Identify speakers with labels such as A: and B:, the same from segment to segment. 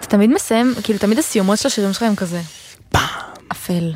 A: תמיד מסיים, כאילו תמיד הסיומות של השירים שלך הם כזה. אפל.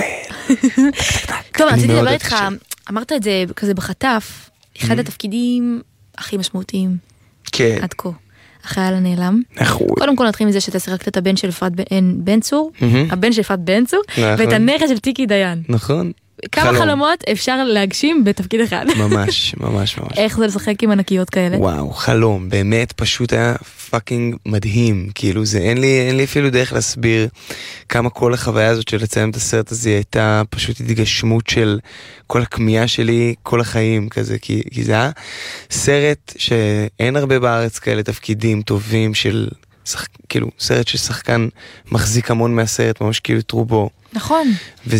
A: טוב, רציתי לדבר איתך, אמרת את זה כזה בחטף, אחד התפקידים הכי משמעותיים עד כה. החייל הנעלם. קודם כל נתחיל מזה שאתה שיחקת את הבן של אפרת בן צור, הבן של אפרת בן צור, ואת הנכד של טיקי דיין.
B: נכון.
A: כמה חלומות אפשר להגשים בתפקיד אחד.
B: ממש, ממש, ממש.
A: איך זה לשחק עם ענקיות כאלה?
B: וואו, חלום, באמת פשוט היה פאקינג מדהים, כאילו זה, אין לי אפילו דרך להסביר כמה כל החוויה הזאת של לציין את הסרט הזה הייתה פשוט התגשמות של כל הכמיהה שלי, כל החיים כזה, כי זה היה סרט שאין הרבה בארץ כאלה תפקידים טובים של, כאילו סרט ששחקן מחזיק המון מהסרט, ממש כאילו טרובו.
A: נכון.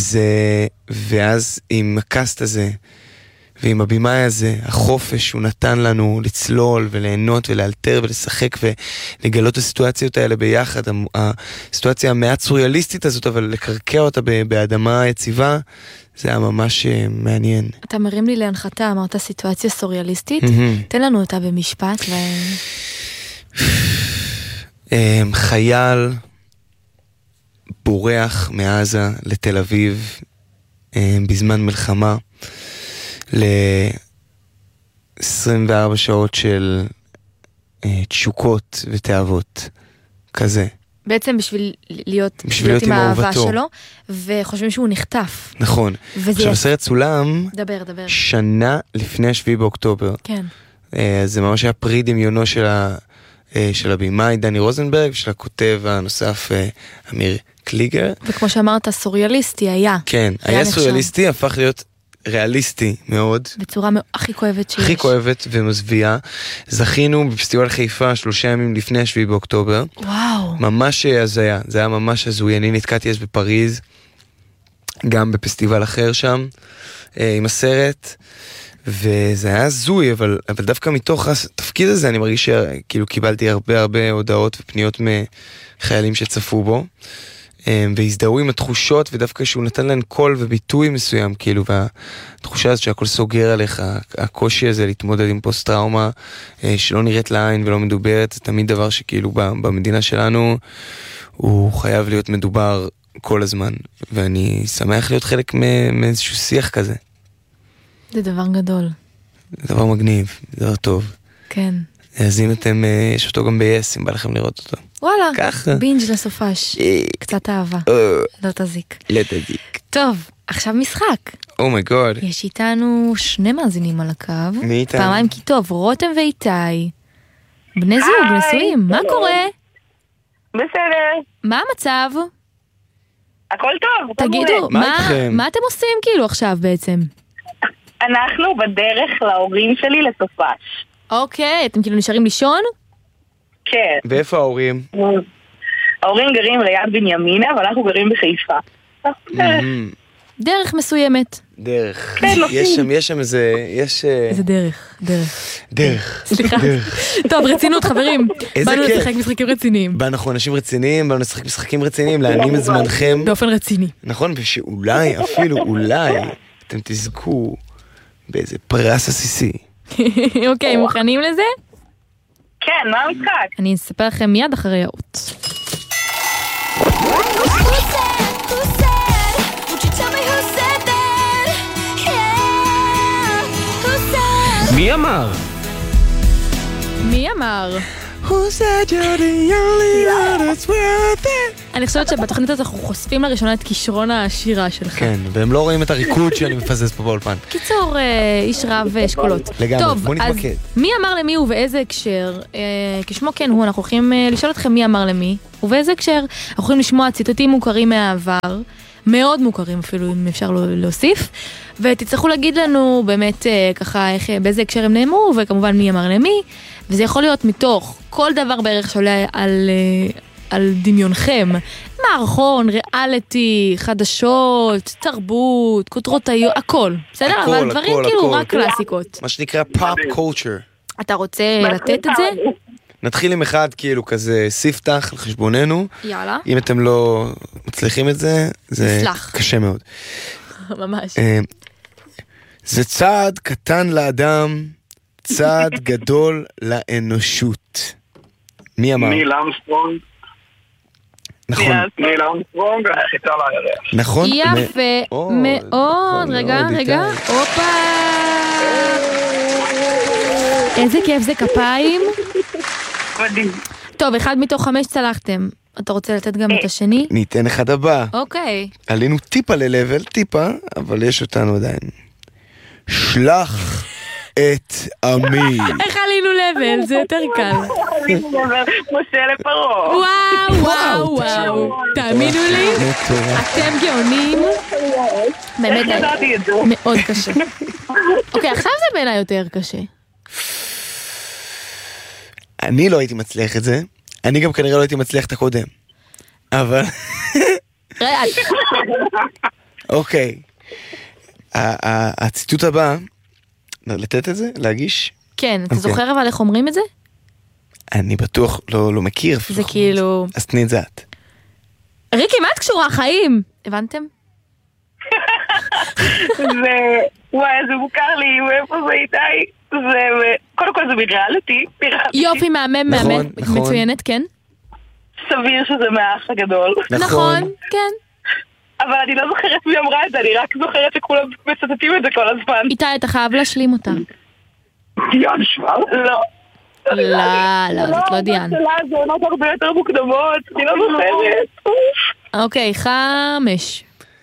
B: ואז עם הקאסט הזה, ועם הבימאי הזה, החופש שהוא נתן לנו לצלול וליהנות ולאלתר ולשחק ולגלות את הסיטואציות האלה ביחד, הסיטואציה המעט סוריאליסטית הזאת, אבל לקרקע אותה באדמה יציבה, זה היה ממש מעניין.
A: אתה מרים לי להנחתה, אמרת סיטואציה סוריאליסטית, תן לנו אותה במשפט.
B: חייל בורח מעזה לתל אביב בזמן מלחמה ל-24 שעות של תשוקות ותאוות כזה.
A: בעצם בשביל להיות עם האהבה שלו, וחושבים שהוא נחטף.
B: נכון. עכשיו הסרט צולם
A: דבר.
B: שנה לפני 7 באוקטובר.
A: כן.
B: זה ממש היה פרי דמיונו של הבימאי דני רוזנברג, של הכותב הנוסף אמיר קליגר.
A: וכמו שאמרת, סוריאליסטי היה.
B: כן, היה סוריאליסטי, הפך להיות ריאליסטי מאוד.
A: בצורה הכי כואבת שיש.
B: הכי כואבת ומזוויעה. זכינו בפסטיבל חיפה 3 ימים לפני 7 באוקטובר.
A: וואו.
B: ממש הזיה, זה היה ממש הזוי. אני נתקעתי אז בפריז, גם בפסטיבל אחר שם, עם הסרט, וזה היה זוי, אבל דווקא מתוך התפקיד הזה אני מרגיש שכאילו קיבלתי הרבה הודעות ופניות מחיילים שצפו בו, והזדהו עם התחושות, ודווקא שהוא נתן להם קול וביטוי מסוים, כאילו, והתחושה הזאת שהכל סוגר עליך, הקושי הזה להתמודד עם פוסט-טראומה, שלא נראית לעין ולא מדוברת, זה תמיד דבר שכאילו במדינה שלנו, הוא חייב להיות מדובר כל הזמן, ואני שמח להיות חלק מאיזשהו שיח כזה.
A: זה דבר גדול.
B: זה דבר מגניב, זה דבר טוב.
A: כן.
B: אז אם אתם, יש אותו גם ב-yes, אם בא לכם לראות אותו.
A: וואלה,
B: ככה.
A: בינג' לסופש. קצת אהבה. לא תזיק.
B: לא תזיק.
A: טוב, עכשיו משחק.
B: אומייגוד.
A: יש איתנו 2 מאזינים על הקו.
B: מי איתנו?
A: פעמיים כי טוב, רותם ואיתי. בני זוג, נשואים. מה קורה?
C: בסדר.
A: מה המצב?
C: הכל טוב.
A: תגידו, מה אתם עושים כאילו עכשיו בעצם?
C: אנחנו בדרך להורים שלי לסופש.
A: אוקיי, אתם כאילו נשארים לישון?
C: כן.
B: ואיפה ההורים?
C: ההורים גרים ליד בנימינה, אבל אנחנו גרים בחיפה.
A: דרך מסוימת.
B: דרך.
C: כן,
B: יש שם איזה...
A: איזה דרך.
B: סליחה.
A: טוב, רצינות חברים. באנו לשחק משחקים רציניים.
B: אנחנו אנשים רציניים, באנו לשחק משחקים רציניים, להנים את זמנכם.
A: באופן רציני.
B: נכון, ושאולי, אפילו אולי, אתם תזכו באיזה פרס עסיסי.
A: אוקיי, מוכנים לזה?
C: כן, מה המשחק?
A: אני אספר לכם מיד אחרי האות.
D: מי אמר?
A: מי אמר?
B: Who said you're the only one that's worth it?
A: אני חושבת שבתוכנית הזאת אנחנו חושפים לראשונה את כישרון השירה שלך.
B: כן, והם לא רואים את הריקוד שאני מפזז פה באולפן.
A: קיצור, איש רב אשכולות.
B: לגמרי, בוא נתמקד.
A: טוב, אז מי אמר למי ובאיזה הקשר? כשמו כן הוא, אנחנו הולכים לשאול אתכם מי אמר למי ובאיזה הקשר. אנחנו יכולים לשמוע ציטוטים מוכרים מהעבר, מאוד מוכרים אפילו אם אפשר להוסיף, ותצטרכו להגיד לנו באמת ככה באיזה הקשר הם נאמרו, וכמובן מי אמר למי, וזה יכול להיות מתוך כל דבר בערך שעולה על דמיונכם, מערכון, ריאליטי, חדשות, תרבות, כותרות היום, הכל, בסדר? אבל דברים כאילו רק קלאסיקות.
B: מה שנקרא פופ קולצ'ר.
A: אתה רוצה לתת את זה?
B: נתחיל עם אחד כאילו כזה ספתח על חשבוננו.
A: יאללה.
B: אם אתם לא מצליחים את זה, זה קשה מאוד.
A: ממש.
B: זה צעד קטן לאדם, צעד גדול לאנושות. מי אמר?
E: ניל אמסטרונג.
B: נכון.
C: ניל ארמסטרונג, החיטה לירח.
B: נכון?
A: יפה מאוד. רגע. הופה. איזה כיף זה, כפיים.
C: מדהים.
A: טוב, 1 מתוך 5 צלחתם. אתה רוצה לתת גם את השני?
B: ניתן אחד הבא.
A: אוקיי.
B: עלינו טיפה ללבל, טיפה, אבל יש אותנו עדיין. שלח את עמי.
A: איך עלינו לבל? זה יותר קל.
C: משה לפרו.
A: וואו. תאמינו לי, אתם גאונים. באמת,
C: ידעתי את זה.
A: מאוד קשה. אוקיי, עכשיו זה בעיניי יותר קשה.
B: אני לא הייתי מצליח את זה. אני גם כנראה לא הייתי מצליח את הקודם. אבל... אוקיי. הציטוט הבא, לתת את זה? להגיש?
A: כן, אתה זוכר אבל איך אומרים את זה?
B: אני בטוח לא מכיר.
A: זה כאילו...
B: אז תני את זה את.
A: ריקי, מה את קשורה? חיים! הבנתם?
C: וואי, זה מוכר לי, ואיפה זה איתי? קודם כל זה מריאליטי.
A: יופי, מהמם, מצוינת, כן?
C: סביר שזה מהאח הגדול.
A: נכון, כן.
C: אבל אני לא זוכרת מי אמרה את זה, אני רק זוכרת שכולם מצטטים את זה כל הזמן.
A: איתי, אתה חייב להשלים אותה.
C: דיאן שוורץ? לא.
A: לא, זאת לא דיאן.
C: זה עונות הרבה יותר מוקדמות, אני לא זוכרת.
A: אוקיי, 5.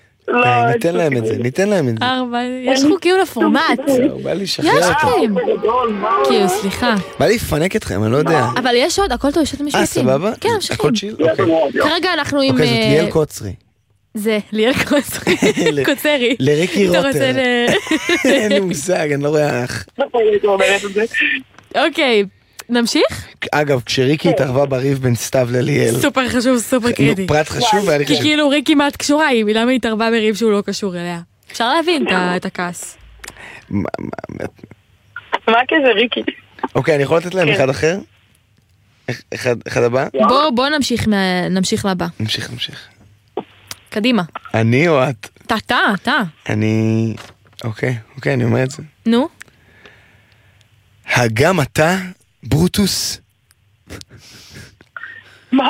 B: ניתן להם את זה.
A: 4, יש חוקים לפורמט.
B: בא לי לשחרר
A: יש
B: אותם.
A: חיים. כאילו, סליחה.
B: בא לי לפנק אתכם, אני לא יודע.
A: אבל יש עוד, הכל טוב, יש עוד משפטים.
B: סבבה?
A: כן, ממשיכים.
B: הכל צ'יל? אוקיי.
A: כרגע אנחנו עם...
B: אוקיי, זאת ליאל קוצרי.
A: זה, ליאל קוצרי.
B: לריקי
A: אתה רוצה
B: רוטר. אין לי מושג, אני לא רואה איך.
A: אוקיי, נמשיך?
B: אגב, כשריקי התערבה בריב בין סתיו לליאל.
A: סופר חשוב, סופר קריטי.
B: פרט חשוב והיה לי
A: כי
B: חשוב.
A: כאילו ריקי מה את קשורה היא, למה היא התערבה בריב שהוא לא קשור אליה? אפשר להבין את הכעס.
C: מה כזה ריקי?
B: אוקיי, אני יכול לתת להם אחד אחר? אחד הבא?
A: בוא נמשיך לבא.
B: נמשיך.
A: קדימה.
B: אני או את?
A: אתה.
B: אני... אוקיי, אני אומר את זה.
A: נו?
B: הגם אתה, ברוטוס?
C: מה?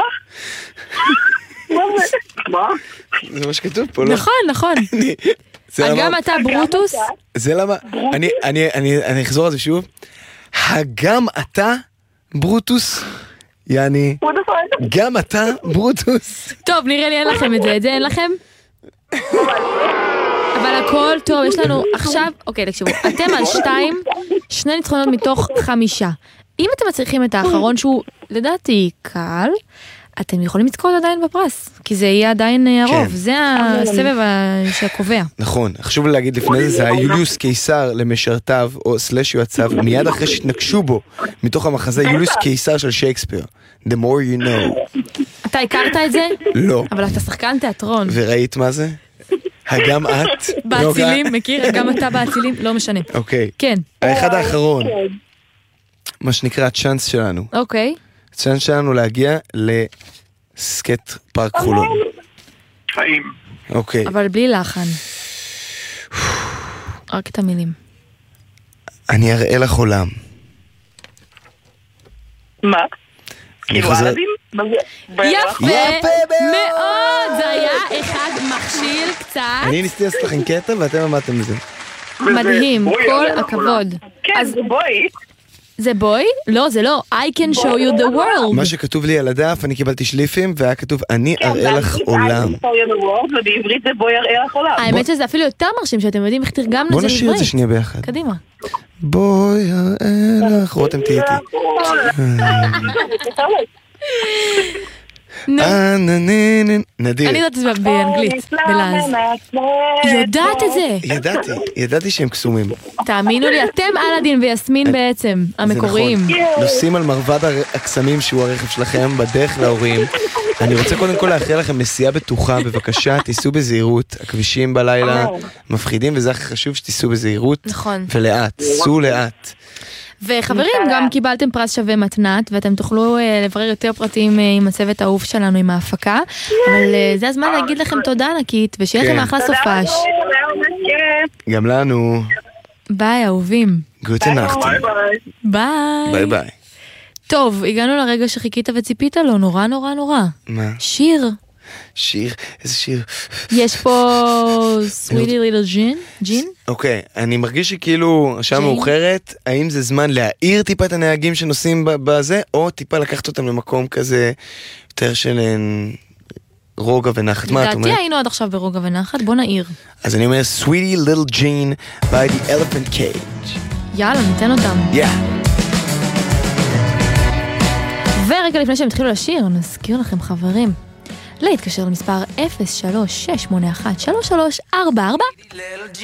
C: מה?
B: זה מה שכתוב פה, לא?
A: נכון. הגם אתה ברוטוס?
B: זה למה... אני אחזור על זה שוב. הגם אתה, ברוטוס? יעני... גם אתה, ברוטוס?
A: טוב, נראה לי אין לכם את זה. את זה אין לכם? אבל הכל טוב, יש לנו עכשיו... אוקיי, תקשיבו. אתם על 2 ניצחונות מתוך 5. אם אתם מצליחים את האחרון שהוא לדעתי קל, אתם יכולים לזכות עדיין בפרס, כי זה יהיה עדיין הרוב, זה הסבב שקובע.
B: נכון, חשוב לי להגיד לפני זה, זה היה יוליוס קיסר למשרתיו, או סלש יועציו, מיד אחרי שהתנגשו בו, מתוך המחזה יוליוס קיסר של שייקספיר. The more you know.
A: אתה הכרת את זה?
B: לא.
A: אבל אתה שחקן תיאטרון.
B: וראית מה זה? הגם את?
A: באצילים, מכיר? גם אתה באצילים? לא משנה.
B: אוקיי.
A: כן.
B: האחד האחרון, מה שנקרא הצ'אנס שלנו.
A: אוקיי.
B: הצ'אנס שלנו להגיע לסקט פארק חולון.
C: חיים.
B: אוקיי.
A: אבל בלי לחן. רק את המילים.
B: אני אראה לך עולם.
C: מה?
B: אני חוזר...
A: יפה מאוד, זה היה אחד מכשיל קצת.
B: אני ניסיתי לעשות לכם קטע ואתם אמרתם לזה.
A: מדהים, כל הכבוד.
C: כן, זה בואי.
A: זה בוי? לא, זה לא. I can show you the world.
B: מה שכתוב לי על הדף, אני קיבלתי שליפים, והיה כתוב, אני אראה לך עולם.
C: ובעברית זה בואי אראה לך עולם.
A: האמת שזה אפילו יותר מרשים, שאתם יודעים איך תרגמנו את זה
B: בוא נשאיר את זה שנייה ביחד.
A: קדימה.
B: בואי אראה לך, רותם תהייתי. נדיר.
A: אני יודעת את זה באנגלית, בלעז. יודעת את זה.
B: ידעתי שהם קסומים.
A: תאמינו לי, אתם אלאדין ויסמין בעצם, המקוריים.
B: זה נכון. נוסעים על מרבד הקסמים שהוא הרכב שלכם בדרך להורים. אני רוצה קודם כל לאחל לכם נסיעה בטוחה, בבקשה, תיסעו בזהירות. הכבישים בלילה מפחידים, וזה הכי חשוב שתיסעו בזהירות.
A: נכון.
B: ולאט, סעו לאט.
A: וחברים, גם קיבלתם פרס שווה מתנת, ואתם תוכלו לברר יותר פרטים עם הצוות האהוב שלנו, עם ההפקה. אבל זה הזמן להגיד לכם תודה ענקית, ושיהיה לכם אחלה סופש.
B: גם לנו.
A: ביי, אהובים.
B: גוטה נחת.
A: ביי.
B: ביי ביי.
A: טוב, הגענו לרגע שחיכית וציפית לו, נורא.
B: מה?
A: שיר.
B: שיר, איזה שיר.
A: יש פה סוויטי ליטל ג'ין?
B: אוקיי, אני מרגיש שכאילו השעה מאוחרת, האם זה זמן להעיר טיפה את הנהגים שנוסעים בזה, או טיפה לקחת אותם למקום כזה יותר של רוגע ונחת. מה את אומרת?
A: לדעתי היינו עד עכשיו ברוגע ונחת, בוא נעיר.
B: אז אני אומר, Sweetie Little Jean by the Elephant Cage.
A: יאללה, ניתן אותם. ורגע לפני שהם התחילו לשיר, נזכיר לכם חברים, להתקשר למספר 03-681-3344